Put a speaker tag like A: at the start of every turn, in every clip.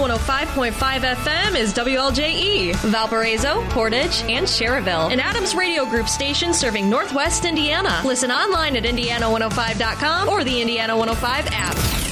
A: 105.5 FM is WLJE, Valparaiso, Portage, and Cherryville. An Adams Radio Group station serving Northwest Indiana. Listen online at Indiana105.com or the Indiana 105 app.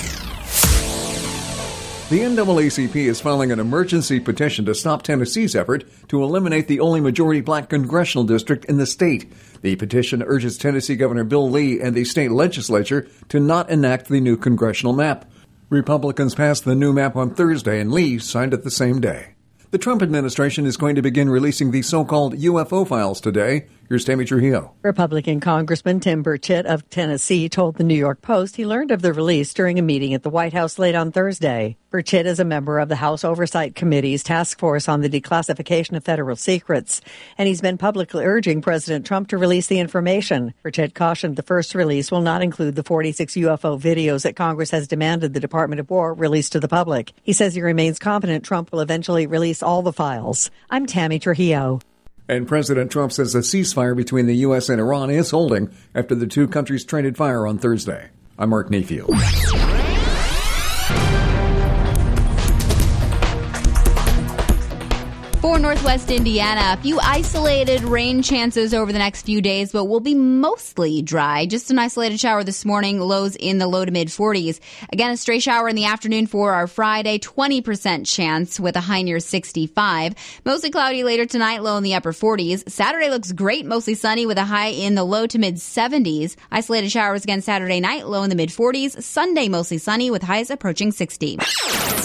B: The NAACP is filing an emergency petition to stop Tennessee's effort to eliminate the only majority black congressional district in the state. The petition urges Tennessee Governor Bill Lee and the state legislature to not enact the new congressional map. Republicans passed the new map on Thursday, and Lee signed it the same day. The Trump administration is going to begin releasing the so-called UFO files today. Here's Tammy Trujillo.
C: Republican Congressman Tim Burchett of Tennessee told the New York Post he learned of the release during a meeting at the White House late on Thursday. Burchett is a member of the House Oversight Committee's task force on the declassification of federal secrets, and he's been publicly urging President Trump to release the information. Burchett cautioned the first release will not include the 46 UFO videos that Congress has demanded the Department of War release to the public. He says he remains confident Trump will eventually release all the files. I'm Tammy Trujillo.
B: And President Trump says a ceasefire between the U.S. and Iran is holding after the two countries traded fire on Thursday. I'm Mark Mayfield.
D: For Northwest Indiana, a few isolated rain chances over the next few days, but will be mostly dry. Just an isolated shower this morning, lows in the low to mid 40s. Again, a stray shower in the afternoon for our Friday, 20% chance with a high near 65. Mostly cloudy later tonight, low in the upper 40s. Saturday looks great, mostly sunny with a high in the low to mid 70s. Isolated showers again Saturday night, low in the mid 40s. Sunday, mostly sunny with highs approaching 60.